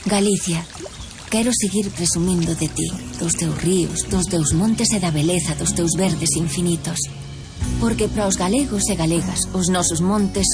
Galicia, quero seguir presumindo de ti, dos teus ríos, dos teus montes e da beleza dos teus verdes infinitos. Porque para os galegos e galegas, os nosos montes